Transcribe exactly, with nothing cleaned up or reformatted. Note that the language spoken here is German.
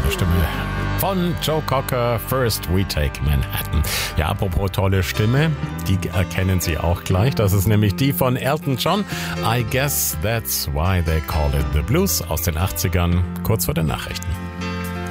tolle Stimme von Joe Cocker, First We Take Manhattan. Ja, apropos tolle Stimme, die erkennen Sie auch gleich. Das ist nämlich die von Elton John. I guess that's why they call it the blues aus den achtzigern, kurz vor den Nachrichten.